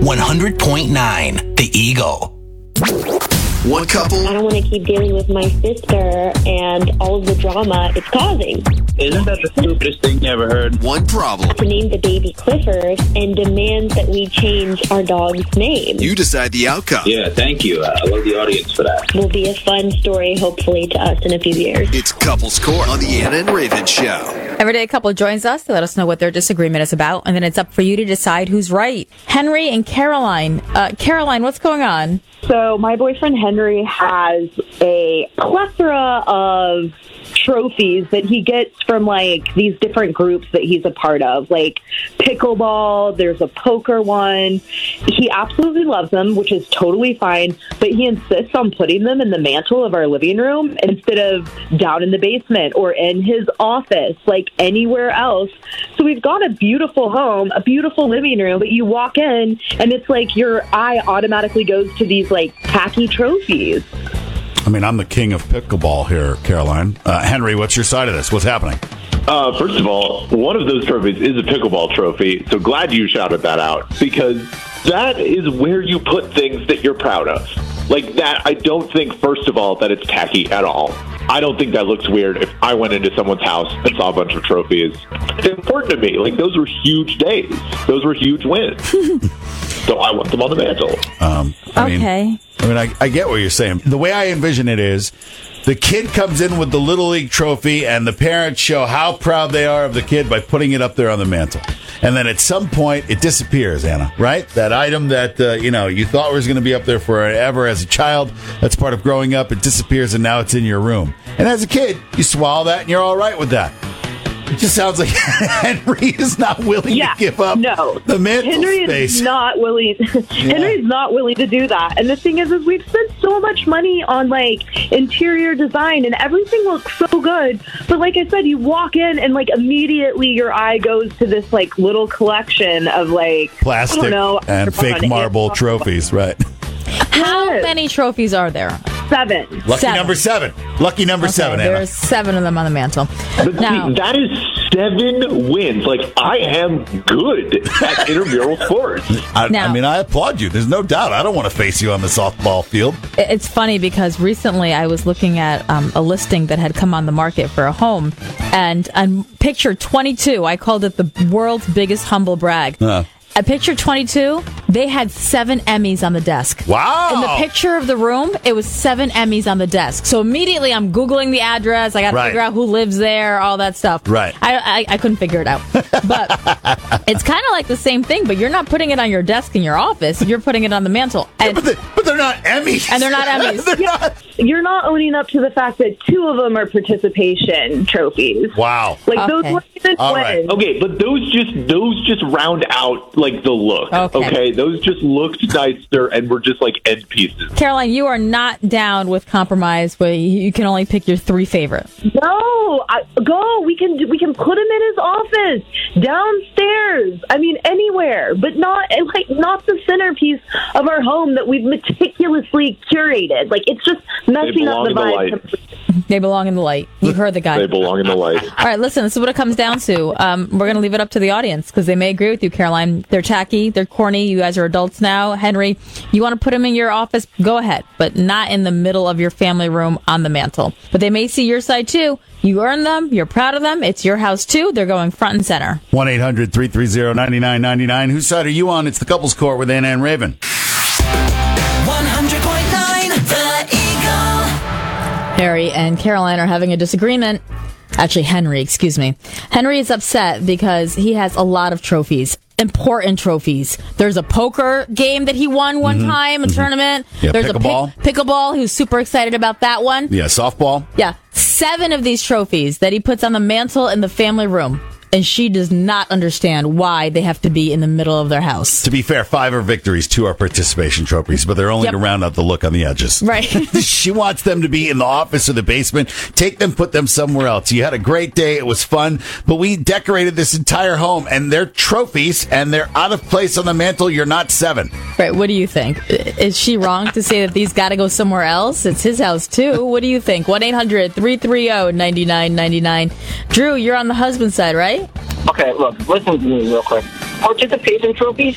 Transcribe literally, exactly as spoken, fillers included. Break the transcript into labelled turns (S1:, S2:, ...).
S1: one hundred point nine The Eagle. One couple.
S2: I don't want to keep dealing with my sister and all of the drama it's causing.
S3: Isn't that the stupidest thing you ever heard?
S1: One problem.
S2: To name the baby Clifford and demands that we change our dog's name.
S1: You decide the outcome.
S3: Yeah, thank you. Uh, I love the audience for that.
S2: Will be a fun story, hopefully, to us in a few years.
S1: It's Couples Court on the Anna and Raven Show.
S4: Everyday couple joins us to let us know what their disagreement is about, and then it's up for you to decide who's right. Henry and Caroline. Uh, Caroline, what's going on?
S5: So my boyfriend Henry has a plethora of trophies that he gets from like these different groups that he's a part of, like pickleball, there's a poker one. He absolutely loves them, which is totally fine, but he insists on putting them in the mantle of our living room instead of down in the basement or in his office, like anywhere else. So we've got a beautiful home, a beautiful living room, but you walk in and it's like your eye automatically goes to these like tacky trophies.
S6: I mean, I'm the king of pickleball here, Caroline. Uh, Henry, what's your side of this? What's happening?
S7: Uh, first of all, one of those trophies is a pickleball trophy, so glad you shouted that out, because that is where you put things that you're proud of. Like that, I don't think, first of all, that it's tacky at all. I don't think that looks weird if I went into someone's house and saw a bunch of trophies. It's important to me. Like, those were huge days. Those were huge wins. So I want them on the mantle.
S6: Um, I
S4: Okay.
S6: Mean, I mean, I, I get what you're saying. The way I envision it is the kid comes in with the Little League trophy and the parents show how proud they are of the kid by putting it up there on the mantle. And then at some point, it disappears, Anna, right? That item that, uh, you know, you thought was going to be up there forever as a child, that's part of growing up, it disappears and now it's in your room. And as a kid, you swallow that and you're all right with that. It just sounds like Henry is not willing
S5: Yeah,
S6: to give up
S5: no.
S6: the mantle
S5: Henry
S6: space.
S5: is not willing. Henry's not willing to do that. And the thing is, is we've spent so much money on like interior design, and everything looks so good. But like I said, you walk in and like immediately your eye goes to this like little collection of like
S6: Plastic
S5: I don't know,
S6: and fake marble trophies, right?
S4: How
S5: Yes.
S4: many trophies are there?
S5: Seven.
S6: Lucky
S4: Seven.
S6: number seven. Lucky number
S4: Okay,
S6: seven, Anna.
S4: there's seven of them on the mantle.
S7: But
S4: Now,
S7: see, that is seven wins. Like, I am good at intramural sports.
S6: I,
S4: Now-
S6: I mean, I applaud you. There's no doubt. I don't want to face you on the softball field.
S4: it's funny because recently I was looking at um, a listing that had come on the market for a home, and on picture twenty-two, I called it the world's biggest humble brag.
S6: Uh.
S4: At picture twenty-two, they had seven Emmys on the desk.
S6: Wow.
S4: In the picture of the room, it was seven Emmys on the desk. So immediately I'm Googling the address. I got to
S6: Right.
S4: figure out who lives there, all that stuff.
S6: Right.
S4: I, I, I couldn't figure it out. But it's kind of like the same thing, but you're not putting it on your desk in your office. You're putting it on the mantle. And,
S6: But, they, but they're not Emmys.
S4: and they're not Emmys.
S6: They're not.
S5: You're not owning up to the fact that two of them are participation trophies.
S6: Wow.
S5: Like
S4: Okay.
S5: those weren't even
S6: All right.
S5: wins.
S7: Okay, but those just those just round out like the look.
S4: Okay.
S7: Okay, those just looked nicer and were just like end pieces.
S4: Caroline, you are not down with compromise where you you can only pick your three favorite.
S5: No, I, go. We can we can put him in his office, downstairs. I mean, anywhere, but not like not the centerpiece of our home that we've meticulously curated. Like it's just messing up
S7: belong
S5: the
S7: in the
S5: vibe.
S7: light.
S4: They belong in the light. You heard the guy.
S7: They belong in the light.
S4: All right, listen, this is what it comes down to. Um, we're going to leave it up to the audience because they may agree with you, Caroline. They're tacky. They're corny. You guys are adults now. Henry, you want to put them in your office? Go ahead, but not in the middle of your family room on the mantle. But they may see your side too. You earn them. You're proud of them. It's your house too. They're going front and center.
S6: one eight hundred three three zero nine nine nine nine. Whose side are you on? It's the Couples Court with Anna and Raven.
S1: one hundred point nine The Eagle.
S4: Harry and Caroline are having a disagreement. Actually, Henry, excuse me. Henry is upset because he has a lot of trophies. Important trophies. There's a poker game that he won one
S6: Mm-hmm.
S4: time, a mm-hmm. tournament.
S6: Yeah,
S4: There's
S6: pickleball.
S4: a pick, pickleball. He was super excited about that one.
S6: Yeah, softball.
S4: Yeah. Seven of these trophies that he puts on the mantle in the family room. And she does not understand why they have to be in the middle of their house.
S6: To be fair, five are victories, two are participation trophies, but they're only
S4: Yep.
S6: to round out the look on the edges.
S4: Right.
S6: She wants them to be in the office or the basement. Take them, put them somewhere else. You had a great day. It was fun, but we decorated this entire home and they're trophies and they're out of place on the mantle. You're not seven.
S4: Right. What do you think? Is she wrong to say that these got to go somewhere else? It's his house, too. What do you think? one eight hundred three three zero nine nine nine nine. Drew, you're on the husband side, right?
S8: Okay, look, listen to me real quick. Participation trophies,